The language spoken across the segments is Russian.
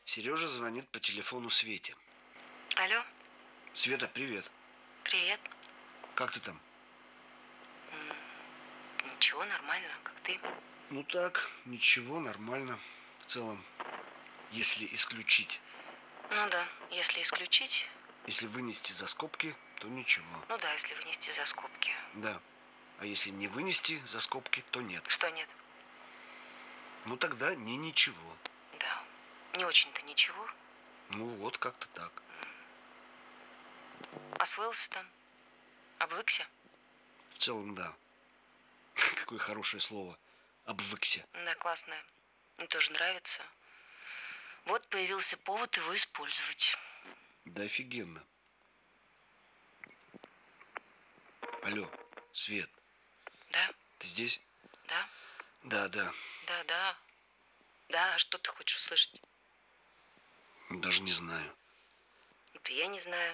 Сережа звонит по телефону Свете. Алло, Света, привет. привет. Как ты там? Ничего, нормально, как ты? Ну так, ничего, нормально. В целом, если исключить. Ну да, если исключить, Если вынести за скобки, то ничего. ну да, если вынести за скобки. Да. А если не вынести за скобки, то нет. Что нет? Ну тогда не ничего. Да, не очень-то ничего. Ну вот как-то так. Освоился там? Обвыкся? В целом, да. Какое хорошее слово. Обвыкся. Да, классное. Мне тоже нравится. Вот появился повод его использовать. Да офигенно. Алло, Свет, Да, ты здесь? да, Да. да. Да, а что ты хочешь услышать? Даже не знаю. Да я не знаю.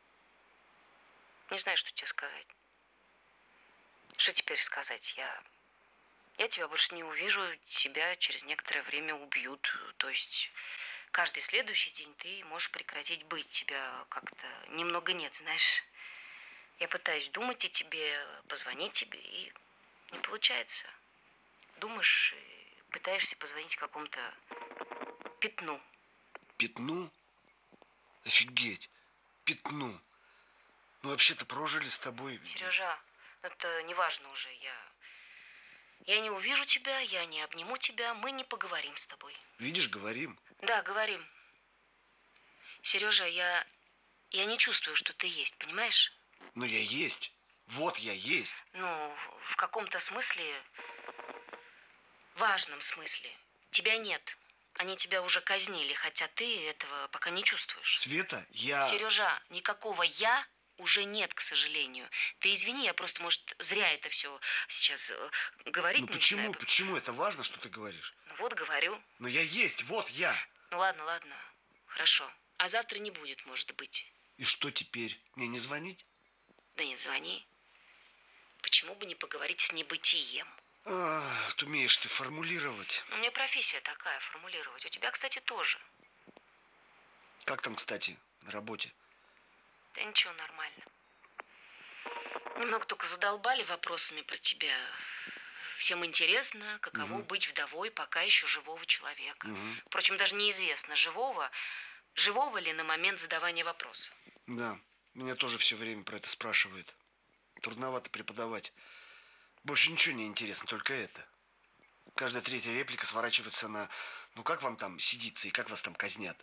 Не знаю, что тебе сказать. Что теперь сказать? Я тебя больше не увижу, тебя через некоторое время убьют. То есть каждый следующий день ты можешь прекратить быть. Тебя как-то немного нет, знаешь. Я пытаюсь думать о тебе, позвонить тебе, и не получается. Думаешь и пытаешься позвонить какому-то пятну. Пятну? Офигеть. Пятну. Мы вообще-то прожили с тобой... Сережа, это не важно уже. Я не увижу тебя, я не обниму тебя, мы не поговорим с тобой. Видишь, говорим. Да, говорим. Сережа, я не чувствую, что ты есть, понимаешь? Но я есть. Вот я есть. Ну, в каком-то смысле, важном смысле, тебя нет. Они тебя уже казнили, хотя ты этого пока не чувствуешь. Света, я... Сережа, никакого «я» уже нет, к сожалению. Ты извини, я просто, может, зря это все сейчас говорить Ну начинаю. почему это важно, что ты говоришь? Ну вот, говорю. Но я есть, вот я. Ну ладно, хорошо. А завтра не будет, может быть. И что теперь? Мне не звонить? Да не звони. Почему бы не поговорить с небытием? Вот умеешь ты формулировать. У меня профессия такая, формулировать. У тебя, кстати, тоже. Как там, кстати, на работе? Да ничего, нормально. Немного только задолбали вопросами про тебя. Всем интересно, каково быть вдовой пока еще живого человека. Впрочем, даже неизвестно, живого ли на момент задавания вопроса. Да, меня тоже все время про это спрашивают. Трудновато преподавать. Больше ничего не интересно, только это. Каждая третья реплика сворачивается на «Ну как вам там сидится и как вас там казнят?»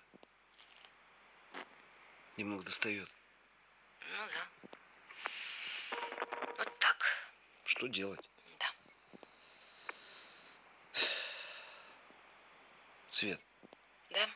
Немного достает. Ну да. Вот так. Что делать? Да. Свет, Да?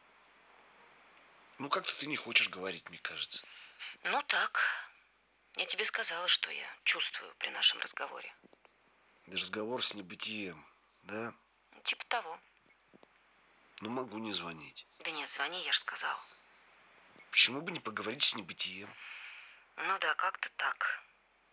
ну как-то ты не хочешь говорить, мне кажется. Ну так. Я тебе сказала, что я чувствую при нашем разговоре. Разговор с небытием, да? Типа того. Ну могу не звонить. Да нет, звони, я же сказала. Почему бы не поговорить с небытием? Ну да, как-то так.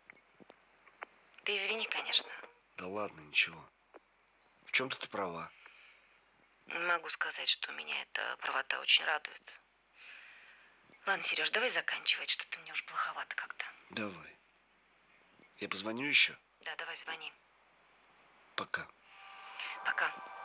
Ты извини, конечно. Да ладно, ничего. В чем-то ты права. Не могу сказать, что меня эта правота очень радует. Ладно, Сереж, давай заканчивать, что-то мне уж плоховато как-то. Давай. Я позвоню еще. Да, давай звони. Пока. Пока.